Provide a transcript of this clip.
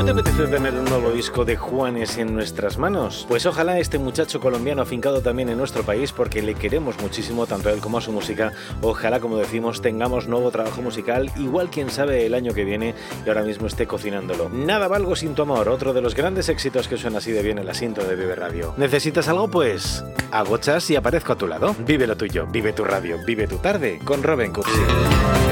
¿No te apetece tener un nuevo disco de Juanes en nuestras manos? Pues ojalá este muchacho colombiano afincado también en nuestro país, porque le queremos muchísimo tanto a él como a su música. Ojalá, como decimos, tengamos nuevo trabajo musical, igual quién sabe el año que viene, y ahora mismo esté cocinándolo. Nada valgo sin tu amor, otro de los grandes éxitos que suena así de bien en la intro de Vive Radio. ¿Necesitas algo? Pues agochas y aparezco a tu lado. Vive lo tuyo, vive tu radio, vive tu tarde con Robin Cursi.